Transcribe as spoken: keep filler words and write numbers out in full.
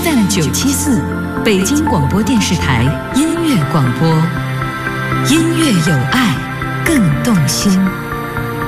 F M 九七四，北京广播电视台音乐广播，音乐有爱，更动心。